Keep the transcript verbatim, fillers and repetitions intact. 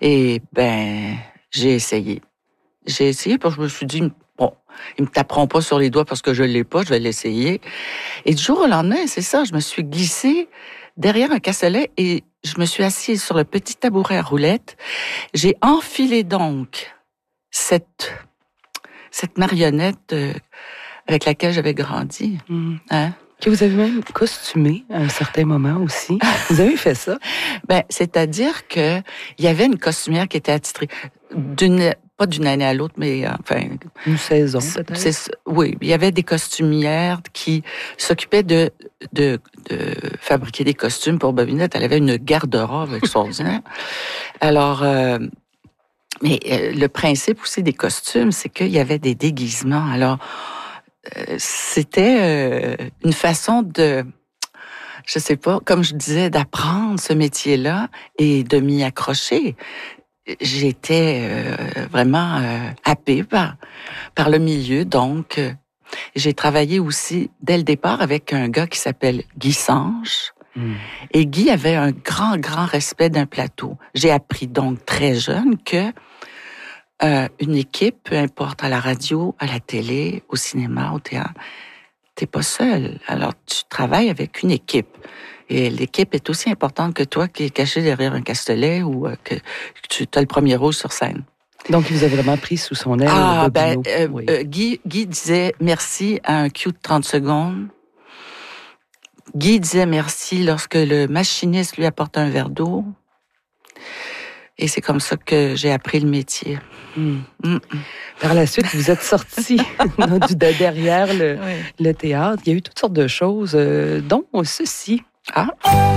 Et ben, j'ai essayé. J'ai essayé parce que je me suis dit, bon, ils me taperont pas sur les doigts parce que je l'ai pas, je vais l'essayer. Et du jour au lendemain, c'est ça, je me suis glissée derrière un castelet et je me suis assise sur le petit tabouret à roulettes. J'ai enfilé donc cette, cette marionnette euh, avec laquelle j'avais grandi. Mmh. Hein? Que vous avez même costumé à un certain moment aussi. Vous avez fait ça? Ben, c'est-à-dire que il y avait une costumière qui était attitrée d'une, pas d'une année à l'autre, mais enfin une saison peut-être. C'est, oui, il y avait des costumières qui s'occupaient de, de de fabriquer des costumes pour Bobinette. Elle avait une garde-robe extraordinaire. Alors, euh, mais euh, le principe aussi des costumes, c'est qu'il y avait des déguisements. Alors, euh, c'était euh, une façon de, je sais pas, comme je disais, d'apprendre ce métier-là et de m'y accrocher. J'étais euh, vraiment euh, happée par, par le milieu, donc euh, j'ai travaillé aussi dès le départ avec un gars qui s'appelle Guy Sanche. Mm. Et Guy avait un grand, grand respect d'un plateau. J'ai appris donc très jeune que euh, une équipe, peu importe à la radio, à la télé, au cinéma, au théâtre, t'es pas seul. Alors tu travailles avec une équipe. Et l'équipe est aussi importante que toi qui es caché derrière un castelet ou euh, que, que tu as le premier rôle sur scène. Donc, il vous a vraiment pris sous son aile. Ah, ben, euh, oui. euh, Guy, Guy disait merci à un cue de trente secondes. Guy disait merci lorsque le machiniste lui apporte un verre d'eau. Et c'est comme ça que j'ai appris le métier. Mm. Mm. Par la suite, vous êtes sorti de derrière le, oui. le théâtre. Il y a eu toutes sortes de choses, euh, dont ceci. Ah!